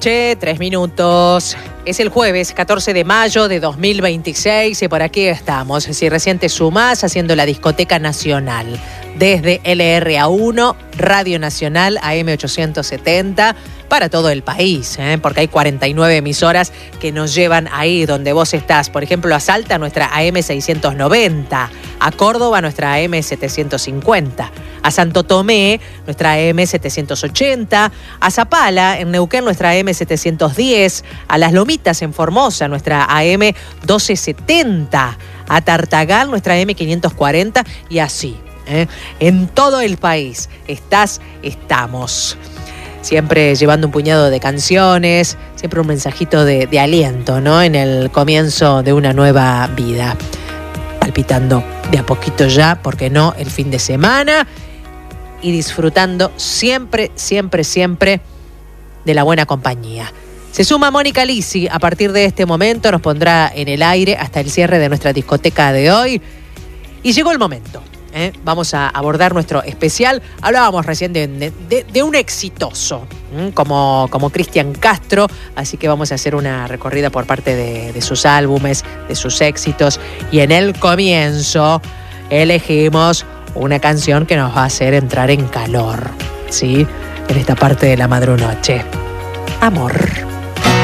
noche, 3 minutos. Es el jueves 14 de mayo de 2026 y por aquí estamos. Si recién te sumás, haciendo la Discoteca Nacional desde LRA1, Radio Nacional AM870 para todo el país, porque hay 49 emisoras que nos llevan ahí donde vos estás. Por ejemplo, a Salta, nuestra AM690, a Córdoba, nuestra AM750, a Santo Tomé, nuestra AM780, a Zapala, en Neuquén, nuestra AM710, a Las Lomitas, en Formosa, nuestra AM1270, a Tartagal, nuestra AM540 y así. En todo el país estamos. Siempre llevando un puñado de canciones, siempre un mensajito de aliento, ¿no? En el comienzo de una nueva vida. Palpitando de a poquito ya, ¿por qué no? El fin de semana y disfrutando siempre de la buena compañía. Se suma Mónica Lisi, a partir de este momento nos pondrá en el aire hasta el cierre de nuestra discoteca de hoy. Y llegó el momento. Vamos a abordar nuestro especial. Hablábamos recién de un exitoso, como Cristian Castro, así que vamos a hacer una recorrida por parte de sus álbumes, de sus éxitos, y en el comienzo elegimos una canción que nos va a hacer entrar en calor, ¿sí? En esta parte de la madrunoche. Amor.